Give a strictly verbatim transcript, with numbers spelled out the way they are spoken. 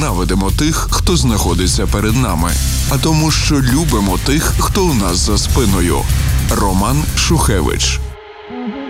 ненавидимо тих, хто знаходиться перед нами, а тому, що любимо тих, хто у нас за спиною. Роман Шухевич.